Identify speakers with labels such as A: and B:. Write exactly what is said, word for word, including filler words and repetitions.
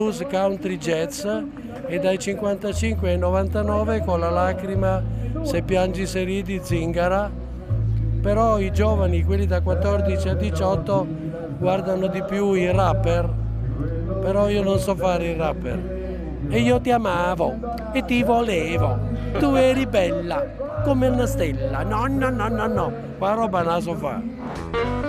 A: blues, country, jazz e dai cinquantacinque ai novantanove con la lacrima, se piangi se ridi, zingara. Però i giovani, quelli da quattordici a diciotto, guardano di più i rapper, però io non so fare il rapper. E io ti amavo e ti volevo, tu eri bella come una stella, no no no no no, qua roba non la so fare.